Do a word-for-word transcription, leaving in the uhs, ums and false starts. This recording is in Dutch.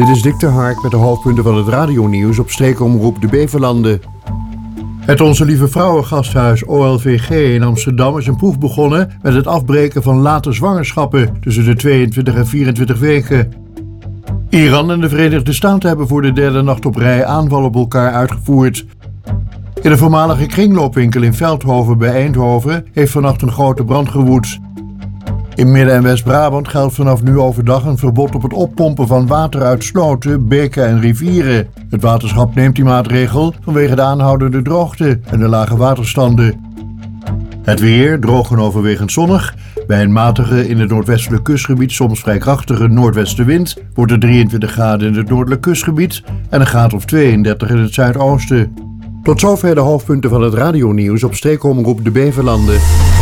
Dit is Dick de Hark met de hoofdpunten van het radionieuws op streekomroep de Beverlanden. Het Onze Lieve Vrouwengasthuis O L V G in Amsterdam is een proef begonnen met het afbreken van late zwangerschappen tussen de tweeëntwintig en vierentwintig weken. Iran en de Verenigde Staten hebben voor de derde nacht op rij aanvallen op elkaar uitgevoerd. In de voormalige kringloopwinkel in Veldhoven bij Eindhoven heeft vannacht een grote brand gewoed. In Midden- en West-Brabant geldt vanaf nu overdag een verbod op het oppompen van water uit sloten, beken en rivieren. Het waterschap neemt die maatregel vanwege de aanhoudende droogte en de lage waterstanden. Het weer, droog en overwegend zonnig. Bij een matige in het noordwestelijk kustgebied soms vrij krachtige noordwestenwind wordt het drieëntwintig graden in het noordelijk kustgebied en een graad of tweeëndertig in het zuidoosten. Tot zover de hoofdpunten van het radionieuws op streekomroep de Beverlanden.